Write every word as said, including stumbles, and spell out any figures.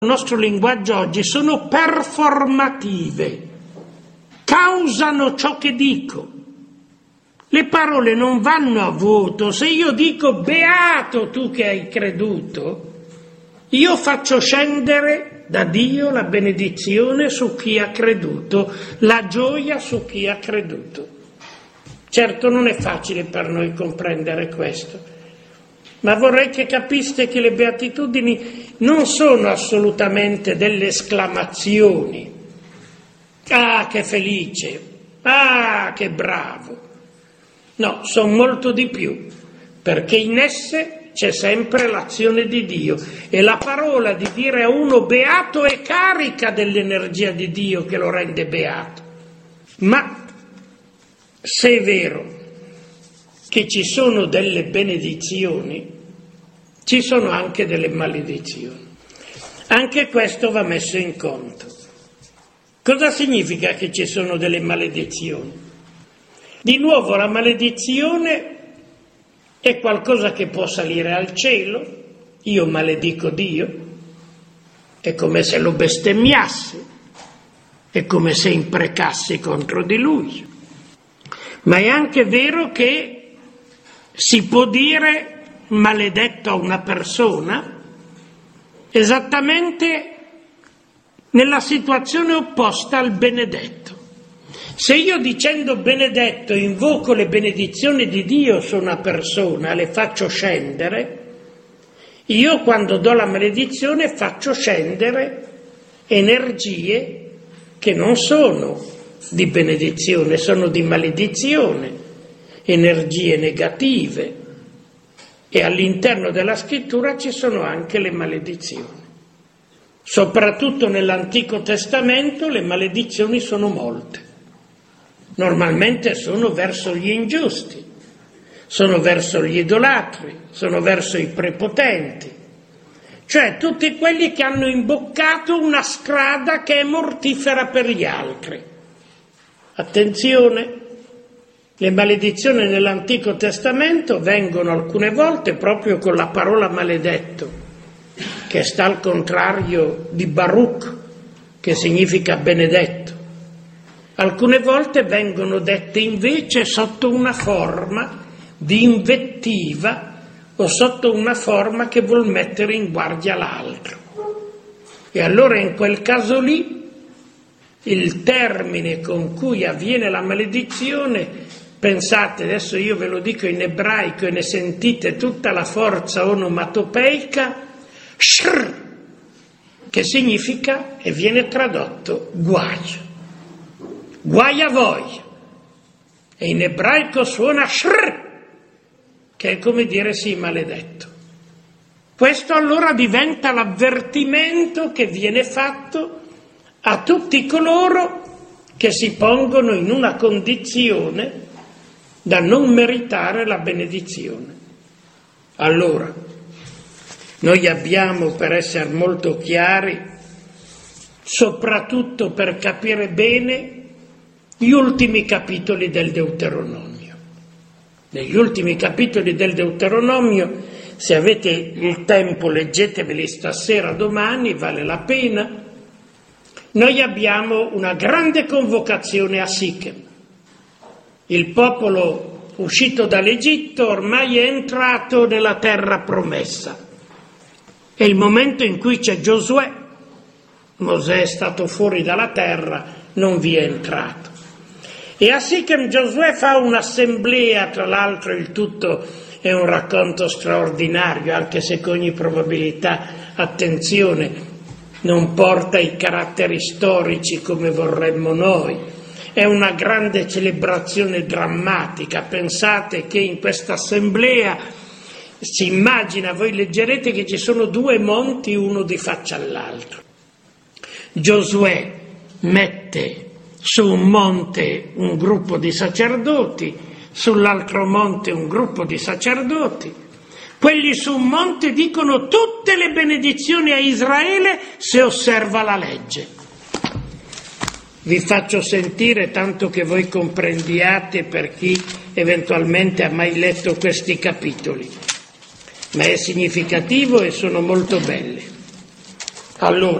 Il nostro linguaggio oggi sono performative, causano ciò che dico. Le parole non vanno a vuoto. Se io dico beato tu che hai creduto, io faccio scendere da Dio la benedizione su chi ha creduto, la gioia su chi ha creduto. Certo non è facile per noi comprendere questo, ma vorrei che capiste che le beatitudini non sono assolutamente delle esclamazioni. Ah, che felice! Ah, che bravo! No, sono molto di più, perché in esse c'è sempre l'azione di Dio e la parola di dire a uno beato è carica dell'energia di Dio che lo rende beato. Ma se è vero che ci sono delle benedizioni, ci sono anche delle maledizioni. Anche questo va messo in conto. Cosa significa che ci sono delle maledizioni? Di nuovo, la maledizione è qualcosa che può salire al cielo. Io maledico Dio, è come se lo bestemmiassi, è come se imprecassi contro di Lui. Ma è anche vero che si può dire maledetto a una persona esattamente nella situazione opposta al benedetto. Se io dicendo benedetto invoco le benedizioni di Dio su una persona, le faccio scendere, io quando do la maledizione faccio scendere energie che non sono di benedizione, sono di maledizione, energie negative. E all'interno della scrittura ci sono anche le maledizioni. Soprattutto nell'Antico Testamento le maledizioni sono molte. Normalmente sono verso gli ingiusti, sono verso gli idolatri, sono verso i prepotenti, cioè tutti quelli che hanno imboccato una strada che è mortifera per gli altri. Attenzione! Le maledizioni nell'Antico Testamento vengono alcune volte proprio con la parola maledetto, che sta al contrario di Baruch, che significa benedetto. Alcune volte vengono dette invece sotto una forma di invettiva o sotto una forma che vuol mettere in guardia l'altro. E allora in quel caso lì il termine con cui avviene la maledizione, pensate, adesso io ve lo dico in ebraico e ne sentite tutta la forza onomatopeica, shr, che significa e viene tradotto guai. Guai a voi. E in ebraico suona shr, che è come dire sì, maledetto. Questo allora diventa l'avvertimento che viene fatto a tutti coloro che si pongono in una condizione da non meritare la benedizione. Allora, noi abbiamo, per essere molto chiari, soprattutto per capire bene, gli ultimi capitoli del Deuteronomio. Negli ultimi capitoli del Deuteronomio, se avete il tempo, leggeteveli stasera, domani, vale la pena. Noi abbiamo una grande convocazione a Sichem. Il popolo uscito dall'Egitto ormai è entrato nella terra promessa. È il momento in cui c'è Giosuè. Mosè è stato fuori dalla terra, non vi è entrato. E a Sichem Giosuè fa un'assemblea, tra l'altro il tutto è un racconto straordinario, anche se con ogni probabilità, attenzione, non porta i caratteri storici come vorremmo noi. È una grande celebrazione drammatica. Pensate che in questa assemblea si immagina, voi leggerete che ci sono due monti, uno di faccia all'altro. Giosuè mette su un monte un gruppo di sacerdoti, sull'altro monte un gruppo di sacerdoti. Quelli su un monte dicono tutte le benedizioni a Israele se osserva la legge. Vi faccio sentire, tanto che voi comprendiate, per chi eventualmente ha mai letto questi capitoli, ma è significativo e sono molto belli. Allora,